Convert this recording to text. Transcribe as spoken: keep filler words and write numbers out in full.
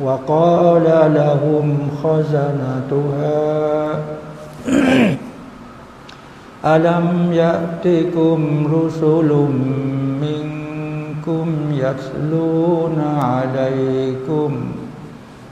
وقال لهم خزنتها ألم يأتكم رسل منكم يتلون عليكم